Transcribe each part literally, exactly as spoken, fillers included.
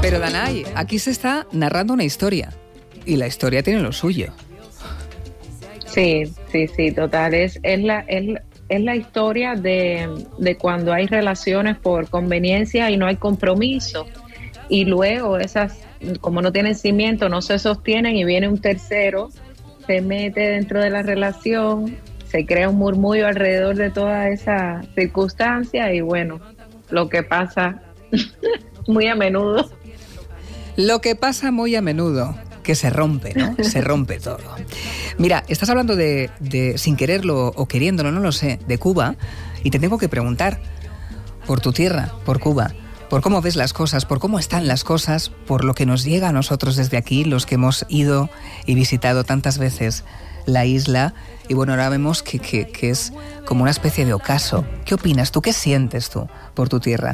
Pero Danay, aquí se está narrando una historia y la historia tiene lo suyo. Sí, sí, sí, total. Es, es, la, es, es la historia de, de cuando hay relaciones por conveniencia y no hay compromiso. Y luego esas, como no tienen cimiento, no se sostienen y viene un tercero, se mete dentro de la relación, se crea un murmullo alrededor de toda esa circunstancia y bueno, lo que pasa muy a menudo. Lo que pasa muy a menudo, que se rompe, ¿no? Se rompe todo. Mira, estás hablando de, de, sin quererlo o queriéndolo, no lo sé, de Cuba, y te tengo que preguntar por tu tierra, por Cuba, por cómo ves las cosas, por cómo están las cosas, por lo que nos llega a nosotros desde aquí, los que hemos ido y visitado tantas veces la isla, y bueno, ahora vemos que, que, que es como una especie de ocaso. ¿Qué opinas tú? ¿Qué sientes tú por tu tierra?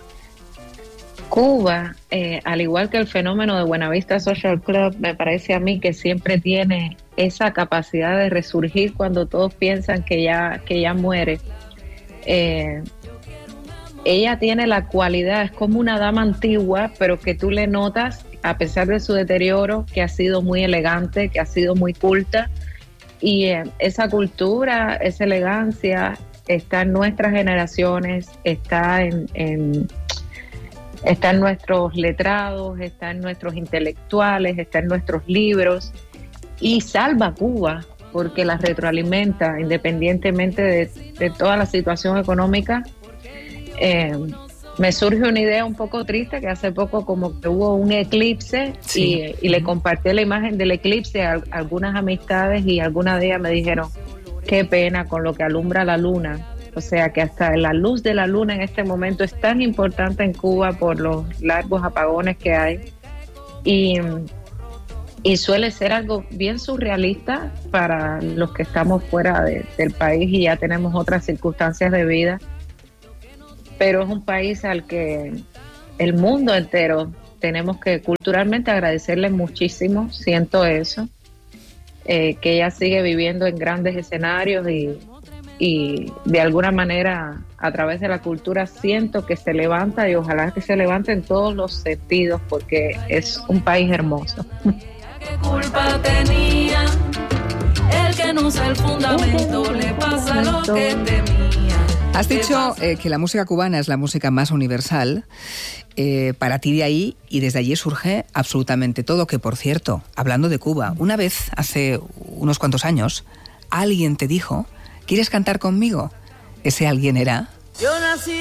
Cuba, eh, al igual que el fenómeno de Buenavista Social Club, me parece a mí que siempre tiene esa capacidad de resurgir cuando todos piensan que ya, que ya muere. Eh, ella tiene la cualidad, es como una dama antigua, pero que tú le notas, a pesar de su deterioro, que ha sido muy elegante, que ha sido muy culta, y eh, esa cultura, esa elegancia está en nuestras generaciones, está en... en Está en nuestros letrados, está en nuestros intelectuales, está en nuestros libros y salva a Cuba porque la retroalimenta independientemente de, de toda la situación económica. Eh, me surge una idea un poco triste que hace poco como que hubo un eclipse sí. y, y le compartí la imagen del eclipse a algunas amistades y algunas de ellas me dijeron qué pena con lo que alumbra la luna. O sea que hasta la luz de la luna en este momento es tan importante en Cuba por los largos apagones que hay y, y suele ser algo bien surrealista para los que estamos fuera de, del país y ya tenemos otras circunstancias de vida, pero es un país al que el mundo entero tenemos que culturalmente agradecerle muchísimo, siento eso, eh, que ella sigue viviendo en grandes escenarios y y de alguna manera a través de la cultura siento que se levanta y ojalá que se levante en todos los sentidos porque es un país hermoso. ¿Qué culpa tenía el que no usa el fundamento? Le pasa lo que temía. Has dicho eh, que la música cubana es la música más universal. Eh, para ti de ahí y desde allí surge absolutamente todo, que por cierto, hablando de Cuba, una vez hace unos cuantos años alguien te dijo: ¿quieres cantar conmigo? Ese alguien era... Yo nací